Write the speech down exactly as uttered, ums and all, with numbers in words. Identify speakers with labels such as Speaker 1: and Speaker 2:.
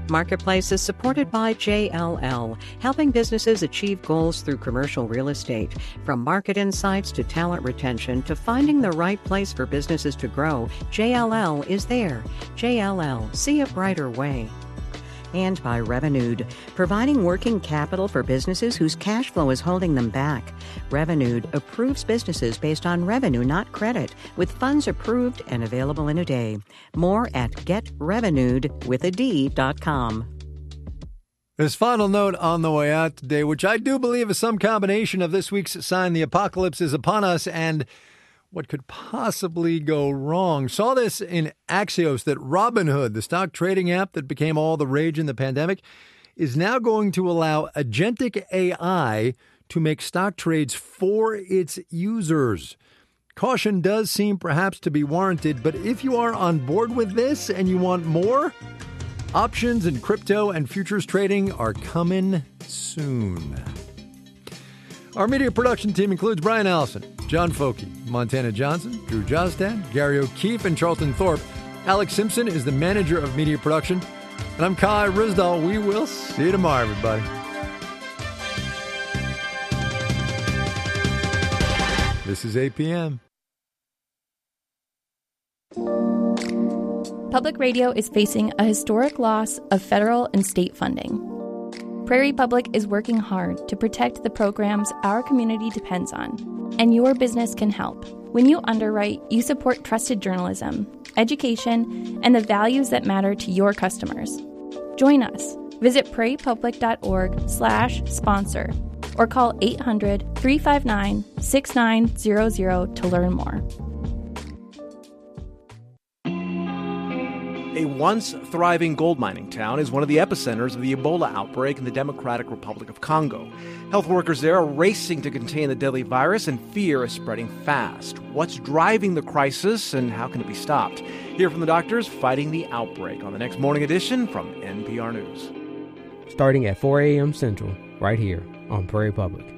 Speaker 1: Marketplace is supported by J L L, helping businesses achieve goals through commercial real estate. From market insights to talent retention to finding the right place for businesses to grow, J L L is there. J L L, see a brighter way. And by Revenued, providing working capital for businesses whose cash flow is holding them back. Revenued approves businesses based on revenue, not credit, with funds approved and available in a day. More at get revenued with a D dot com.
Speaker 2: This final note on the way out today, which I do believe is some combination of this week's sign the apocalypse is upon us and what could possibly go wrong. Saw this in Axios that Robinhood, the stock trading app that became all the rage in the pandemic, is now going to allow agentic A I to make stock trades for its users. Caution does seem perhaps to be warranted, but if you are on board with this and you want more, options and crypto and futures trading are coming soon. Our media production team includes Brian Allison, John Foki, Montana Johnson, Drew Jostad, Gary O'Keefe, and Charlton Thorpe. Alex Simpson is the manager of media production. And I'm Kai Risdall. We will see you tomorrow, everybody. This is A P M.
Speaker 3: Public radio is facing a historic loss of federal and state funding. Prairie Public is working hard to protect the programs our community depends on, and your business can help. When you underwrite, you support trusted journalism, education, and the values that matter to your customers. Join us. Visit prairiepublic.org slash sponsor or call eight hundred, three five nine, six nine zero zero to learn more.
Speaker 4: A once thriving gold mining town is one of the epicenters of the Ebola outbreak in the Democratic Republic of Congo. Health workers there are racing to contain the deadly virus, and fear is spreading fast. What's driving the crisis, and how can it be stopped? Hear from the doctors fighting the outbreak on the next Morning Edition from N P R News.
Speaker 5: Starting at four a.m. Central, right here on Prairie Public.